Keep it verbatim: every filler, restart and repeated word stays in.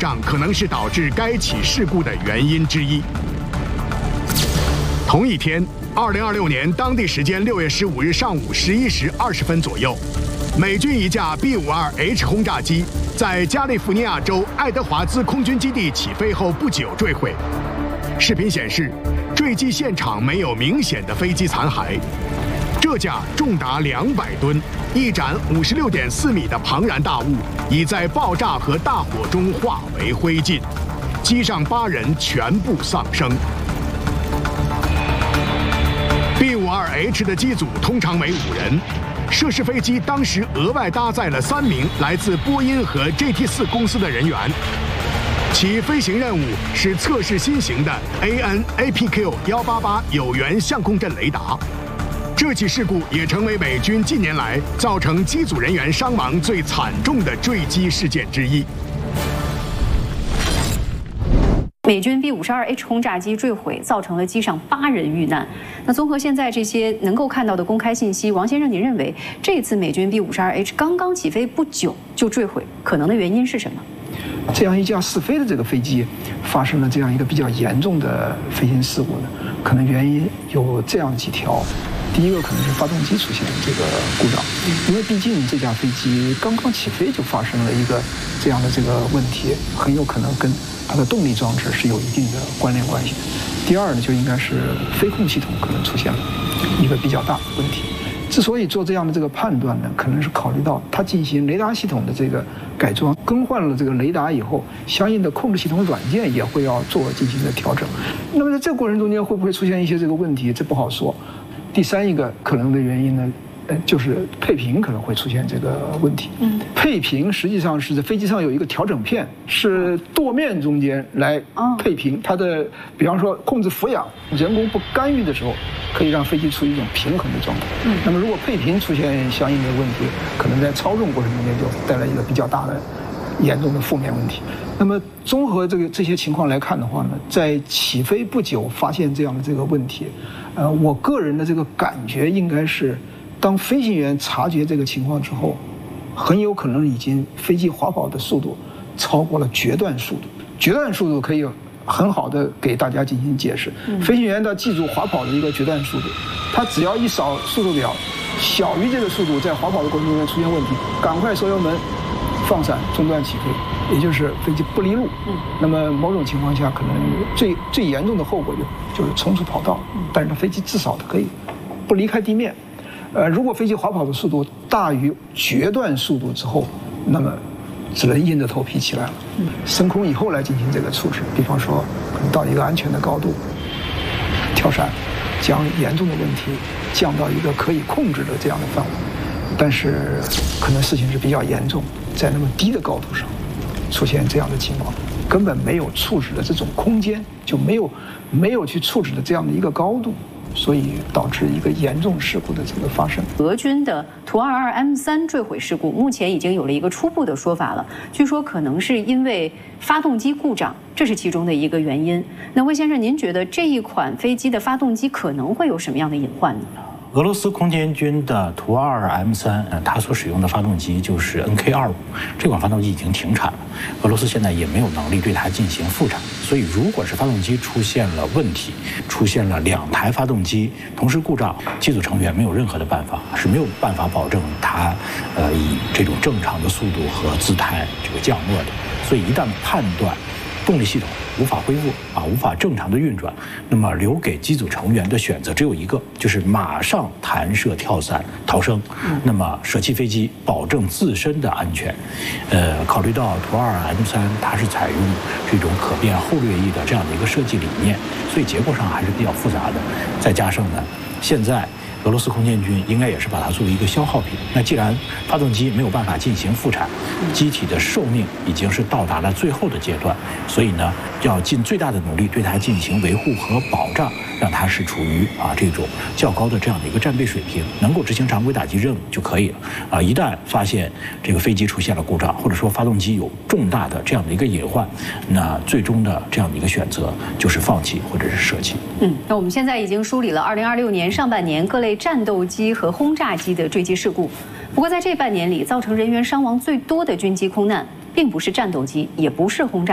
障可能是导致该起事故的原因之一。同一天，二零二六年当地时间六月十五日上午十一时二十分左右，美军一架 B 五十二 H 轰炸机在加利福尼亚州爱德华兹空军基地起飞后不久坠毁。视频显示，坠机现场没有明显的飞机残骸。这架重达两百吨、一展五十六点四米的庞然大物，已在爆炸和大火中化为灰烬，机上八人全部丧生。B 五十二 H 的机组通常为五人，涉事飞机当时额外搭载了三名来自波音和 G T 四公司的人员。其飞行任务是测试新型的 A N A P Q 一八八有源相控阵雷达。这起事故也成为美军近年来造成机组人员伤亡最惨重的坠机事件之一。 美军 B 五十二 H 轰炸机坠毁，造成了机上八人遇难。那综合现在这些能够看到的公开信息，王先生，您认为这次美军 B 五十二 H 刚刚起飞不久就坠毁，可能的原因是什么？ 这样一架试飞的这个飞机发生了这样一个比较严重的飞行事故呢，可能原因有这样几条。第一个可能是发动机出现这个故障，因为毕竟这架飞机刚刚起飞就发生了一个这样的这个问题，很有可能跟它的动力装置是有一定的关联关系。第二呢，就应该是飞控系统可能出现了一个比较大的问题。之所以做这样的这个判断呢，可能是考虑到它进行雷达系统的这个改装，更换了这个雷达以后，相应的控制系统软件也会要做进行的调整。那么在这个过程中间会不会出现一些这个问题，这不好说。第三一个可能的原因呢，呃，就是配平可能会出现这个问题。嗯，配平实际上是在飞机上有一个调整片，是舵面中间来配平它的，比方说控制俯仰，人工不干预的时候，可以让飞机处于一种平衡的状态。嗯，那么如果配平出现相应的问题，可能在操纵过程中间就带来一个比较大的、严重的负面问题。那么综合这个这些情况来看的话呢，在起飞不久发现这样的这个问题，呃，我个人的这个感觉应该是，当飞行员察觉这个情况之后，很有可能已经飞机滑跑的速度超过了决断速度。决断速度可以很好的给大家进行解释。飞行员要记住滑跑的一个决断速度，他只要一扫速度表，小于这个速度，在滑跑的过程中间出现问题，赶快收油门，放伞，中断起飞，也就是飞机不离路。嗯，那么某种情况下，可能最最严重的后果就就是冲出跑道。嗯，但是它飞机至少它可以不离开地面。呃，如果飞机滑跑的速度大于决断速度之后，那么只能硬着头皮起来了。嗯，升空以后来进行这个处置，比方说可能到一个安全的高度，跳伞，将严重的问题降到一个可以控制的这样的范围。但是可能事情是比较严重，在那么低的高度上出现这样的情况，根本没有处置的这种空间，就没有没有去处置的这样的一个高度，所以导致一个严重事故的这个发生。 俄军的图二二 M 三坠毁事故，目前已经有了一个初步的说法了，据说可能是因为发动机故障，这是其中的一个原因。那魏先生，您觉得这一款飞机的发动机可能会有什么样的隐患呢？ 俄罗斯空天军的图二 M 三，呃，它所使用的发动机就是 N K 二五，这款发动机已经停产了，俄罗斯现在也没有能力对它进行复产，所以如果是发动机出现了问题，出现了两台发动机同时故障，机组成员没有任何的办法，是没有办法保证它，呃，以这种正常的速度和姿态这个降落的，所以一旦判断动力系统无法恢复啊，无法正常的运转，那么留给机组成员的选择只有一个，就是马上弹射跳伞逃生。嗯、那么舍弃飞机，保证自身的安全。呃，考虑到图二 M 三它是采用这种可变后掠翼的这样的一个设计理念，所以结构上还是比较复杂的。再加上呢，现在俄罗斯空天军应该也是把它作为一个消耗品。那既然发动机没有办法进行复产，机体的寿命已经是到达了最后的阶段，所以呢，要尽最大的努力对它进行维护和保障，让它是处于啊这种较高的这样的一个战备水平，能够执行常规打击任务就可以了。啊，一旦发现这个飞机出现了故障，或者说发动机有重大的这样的一个隐患，那最终的这样的一个选择就是放弃或者是舍弃。 嗯，那我们现在已经梳理了二零二六年上半年各类战斗机和轰炸机的坠机事故。不过在这半年里，造成人员伤亡最多的军机空难，并不是战斗机，也不是轰炸。